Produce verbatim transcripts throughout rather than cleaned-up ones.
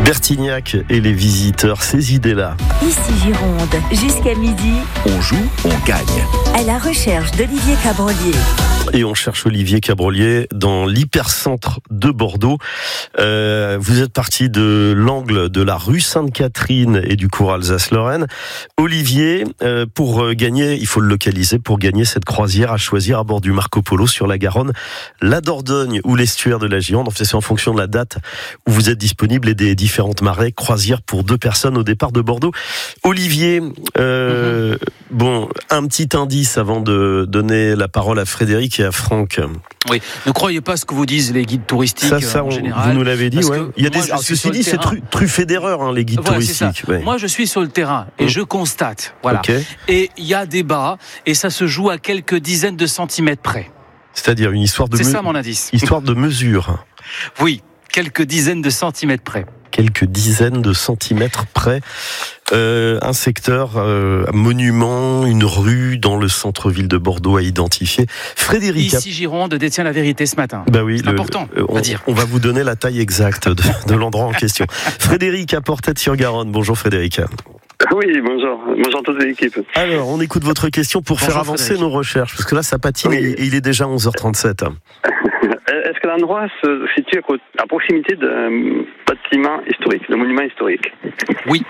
Bertignac et les visiteurs, ces idées-là. Ici Gironde, jusqu'à midi. On joue, on gagne. À la recherche d'Olivier Cabrolier. Et on cherche Olivier Cabrolier dans l'hypercentre de Bordeaux. Euh, vous êtes parti de l'angle de la rue Sainte-Catherine et du cours Alsace-Lorraine. Olivier, euh, pour gagner, il faut le localiser, pour gagner cette croisière à choisir à bord du Marco Polo sur la Garonne, la Dordogne ou l'estuaire de la Gironde. En fait, c'est en fonction de la date où vous êtes disponible et des différentes marées. Croisière pour deux personnes au départ de Bordeaux. Olivier, euh, mm-hmm. bon, un petit indice avant de donner la parole à Frédéric et à Franck. Oui, ne croyez pas ce que vous disent les guides touristiques. Ça, ça, en on, général. Vous nous l'avez dit, ouais. Il y a des. Alors, ceci dit, c'est tru, truffé d'erreurs, hein, les guides voilà, touristiques. Ouais. Moi, je suis sur le terrain et mmh. je constate, voilà. Okay. Et il y a des bas et ça se joue à quelques dizaines de centimètres près. C'est-à-dire une histoire de. C'est me... ça mon indice. Histoire de mesure. Oui, quelques dizaines de centimètres près. Quelques dizaines de centimètres près. Euh, un secteur, euh, un monument, une rue dans le centre-ville de Bordeaux à identifier. Frédéric. Ici Gironde détient la vérité ce matin. Bah oui, c'est le, important on, à dire. On va vous donner la taille exacte de, de l'endroit en question. Frédéric à Portet-sur-Garonne. Bonjour Frédéric. Oui, bonjour. Bonjour à toute l'équipe. Alors, on écoute votre question pour bonjour faire avancer Frédéric. Nos recherches, parce que là, ça patine oui. et il est déjà onze heures trente-sept. Est-ce que l'endroit se situe à proximité d'un bâtiment historique, d'un monument historique? Oui.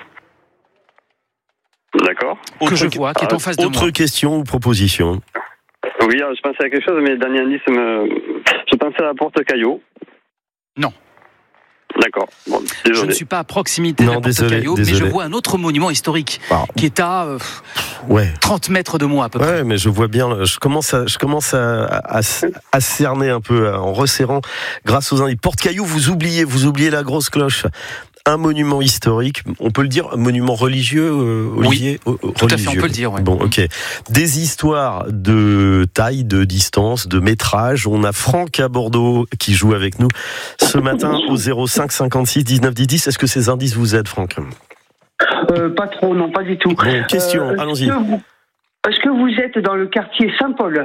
D'accord. Que autre, je vois, qui est en face de autre moi. Autre question ou proposition? Oui, alors je pensais à quelque chose, mais le dernier indice, me... je pensais à la porte Caillot. Non. D'accord. Bon, je ne suis pas à proximité non, de la porte désolé, Caillot, désolé. mais je vois un autre monument historique ah. qui est à euh, ouais. trente mètres de moi à peu ouais, près. Ouais, mais je vois bien, je commence à, je commence à, à, à cerner un peu en resserrant grâce aux indices. Porte Caillot, vous oubliez, vous oubliez la grosse cloche. Un monument historique, on peut le dire, un monument religieux, euh, Olivier? Oui, euh, tout à fait, on peut le dire. Ouais. Bon, ok. Des histoires de taille, de distance, de métrage. On a Franck à Bordeaux qui joue avec nous ce matin au zéro cinq cinquante-six dix-neuf dix dix. Est-ce que ces indices vous aident, Franck? euh, Pas trop, non, pas du tout. Bon, question, euh, allons-y. Est-ce que, vous, est-ce que vous êtes dans le quartier Saint-Paul?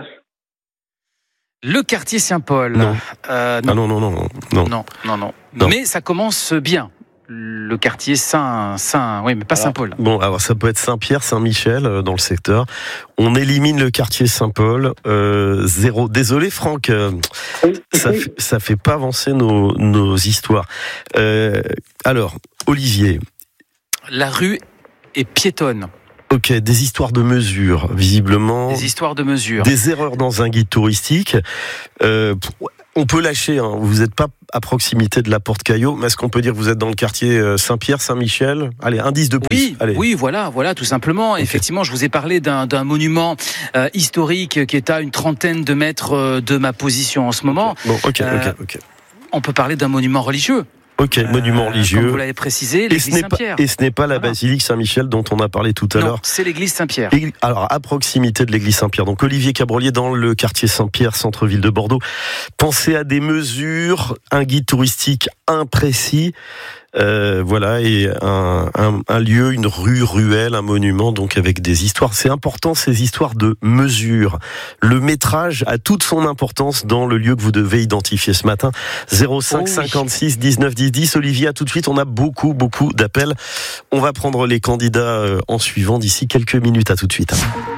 Le quartier Saint-Paul. Non. Euh, non. Ah non, non, non, non, non. Non, non, non. Non. Mais ça commence bien. Le quartier Saint, Saint, oui, mais pas alors, Saint-Paul. Bon, alors ça peut être Saint-Pierre, Saint-Michel euh, dans le secteur. On élimine le quartier Saint-Paul. Euh, zéro. Désolé, Franck, euh, oui, ça, oui. Fait, ça fait pas avancer nos, nos histoires. Euh, alors, Olivier. La rue est piétonne. Ok, des histoires de mesure, visiblement. Des histoires de mesure. Des erreurs dans un guide touristique. Euh, on peut lâcher, hein. Vous n'êtes pas à proximité de la porte Caillot, mais est-ce qu'on peut dire que vous êtes dans le quartier Saint-Pierre, Saint-Michel? Allez, indice de plus. Oui, Allez. oui, voilà, voilà, tout simplement. Okay. Effectivement, je vous ai parlé d'un, d'un monument euh, historique qui est à une trentaine de mètres de ma position en ce moment. Okay. Bon, ok, euh, ok, ok. On peut parler d'un monument religieux. Ok, euh, monument religieux. Comme vous l'avez précisé, l'église Saint-Pierre. Et ce n'est pas la voilà. basilique Saint-Michel dont on a parlé tout à non, l'heure. C'est l'église Saint-Pierre. Alors, à proximité de l'église Saint-Pierre. Donc, Olivier Cabrolier dans le quartier Saint-Pierre, centre-ville de Bordeaux. Pensez à des mesures, un guide touristique imprécis. Euh, voilà, et un, un, un lieu, une rue, ruelle, un monument, donc avec des histoires. C'est important, ces histoires de mesure. Le métrage a toute son importance dans le lieu que vous devez identifier ce matin. zéro cinq cinquante-six dix-neuf dix dix. Olivier, à tout de suite. On a beaucoup, beaucoup d'appels. On va prendre les candidats en suivant d'ici quelques minutes. À tout de suite.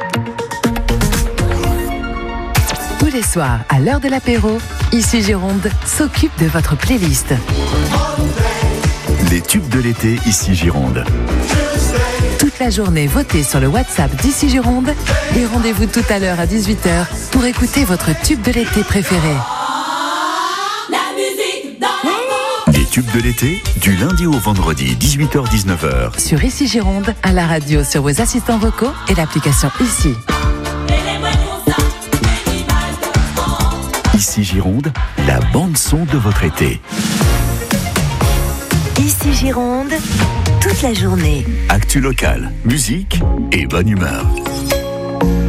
Tous les soirs, à l'heure de l'apéro, Ici Gironde s'occupe de votre playlist. Les tubes de l'été, Ici Gironde. Toute la journée, votez sur le WhatsApp d'Ici Gironde et rendez-vous tout à l'heure à dix-huit heures pour écouter votre tube de l'été préféré. Les tubes de l'été, du lundi au vendredi, dix-huit heures dix-neuf heures. Sur Ici Gironde, à la radio, sur vos assistants vocaux et l'application Ici. Ici Gironde, la bande-son de votre été. Ici Gironde, toute la journée. Actu local, musique et bonne humeur.